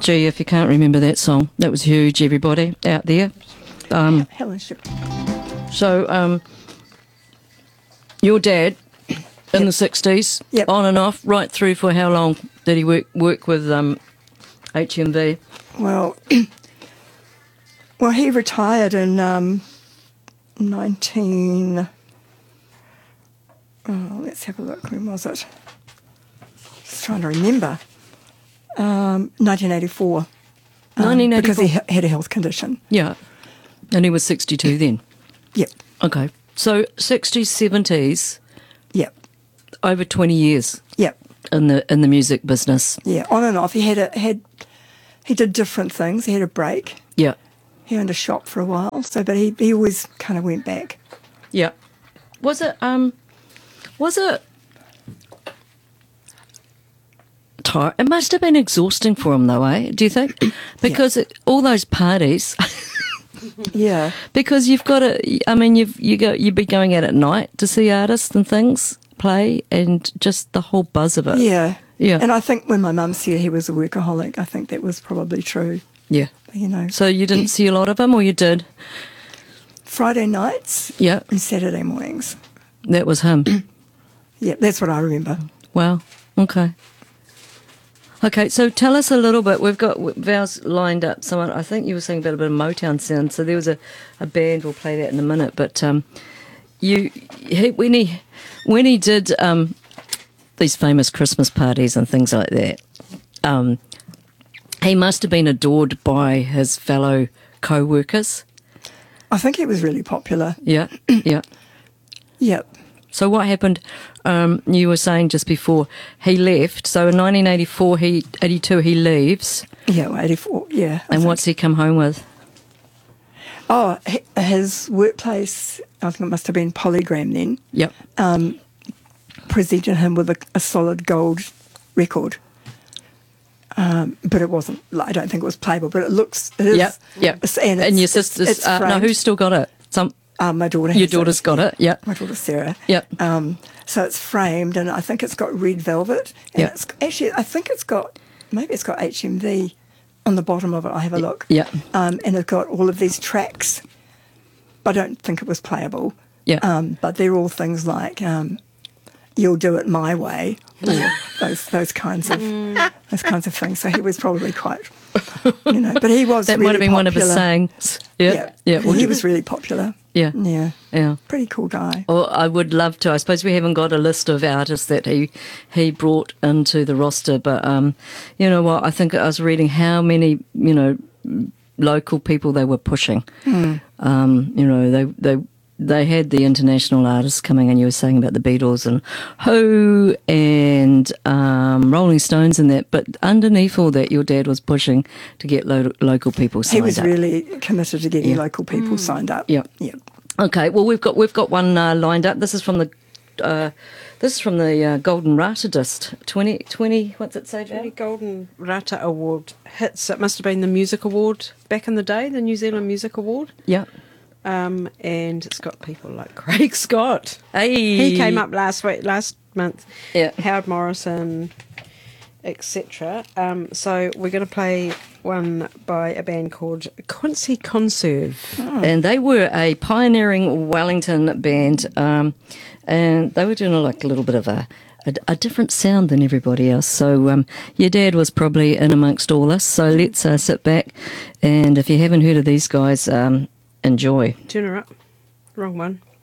Gee, if you can't remember that song, that was huge, everybody out there. Helen Ship. So, your dad in the 60s, Yep. on and off, right through for how long did he work with HMV? Well, well, he retired in 19... Oh, let's have a look. When was it? Just trying to remember. 1984. 1984? Because he had a health condition. Yeah. And he was 62 then? Yep. Okay. So 60s, 70s, Yep. over 20 years Yep. in the music business. Yeah, on and off. He did different things. He had a break. Yeah. He owned a shop for a while. So, but he always kind of went back. Yeah. Was it it must have been exhausting for him though, eh? Do you think? Because all those parties. Yeah. Because you've got to. I mean, you'd be going out at night to see artists and things play, and just the whole buzz of it. Yeah. Yeah. And I think when my mum said he was a workaholic, I think that was probably true. Yeah. You know. So you didn't see a lot of him, or you did? Friday nights. Yeah. And Saturday mornings. That was him. Yeah, that's what I remember. Wow. Okay. Okay, so tell us a little bit. We've got Val's lined up. Someone, I think you were saying about a bit of Motown sound. So there was a band. We'll play that in a minute. But when he did these famous Christmas parties and things like that, he must have been adored by his fellow co-workers. I think he was really popular. Yeah, yeah. Yep. So what happened? You were saying just before he left. So in 1984, 82, he leaves. Yeah, well, 84. Yeah. And what's he come home with? Oh, his workplace. I think it must have been Polygram then. Yep. Presented him with a solid gold record. But it wasn't. I don't think it was playable. But it looks. It is. Yep. Yep. And your sister's. It's No, who's still got it? My daughter. Your daughter's got it. Yeah. My daughter Sarah. Yep. So it's framed, and I think it's got red velvet. And Yep. it's actually, I think it's got HMV on the bottom of it. I have a look. Yeah. And it's got all of these tracks. I don't think it was playable. Yeah. But they're all things like "You'll Do It My Way," or those kinds of things. So he was probably quite, but he was. That really might have been popular. one of his sayings. Yeah. Yeah. Well, he was really popular. Yeah. Yeah. Yeah. Pretty cool guy. Well, I would love to. I suppose we haven't got a list of artists that he brought into the roster, but you know what? I think I was reading how many local people they were pushing. They had the international artists coming, and you were saying about the Beatles and Who and Rolling Stones and that. But underneath all that, your dad was pushing to get local people signed up. He was really committed to getting local people signed up. Yeah. Yeah. Okay. Well, we've got one lined up. This is from the Golden Rata Disc 2020. What's it say, Val? Golden Rata Award hits. It must have been the music award back in the day, the New Zealand Music Award. Yeah. And it's got people like Craig Scott. Hey. He came up last month. Yeah. Howard Morrison, etc. So we're going to play one by a band called Quincy Conserve. Oh. And they were a pioneering Wellington band, and they were doing a little bit of a different sound than everybody else. So your dad was probably in amongst all this. So let's sit back, and if you haven't heard of these guys, enjoy. Turn her up. Wrong one.